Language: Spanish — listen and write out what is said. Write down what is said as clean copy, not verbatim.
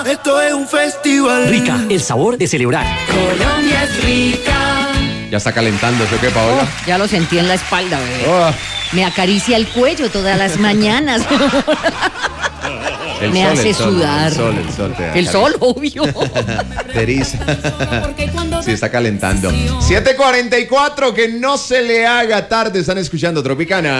Esto es un festival. Rica, el sabor de celebrar. Colombia es rica. Ya está calentando, ¿sí o qué, Paola? Ya lo sentí en la espalda, bebé. Oh, Me acaricia el cuello todas las mañanas. Me hace sudar. El sol te El acaricia. sol, obvio. Te eriza. Sí, está calentando. 7:44, que no se le haga tarde. Están escuchando Tropicana.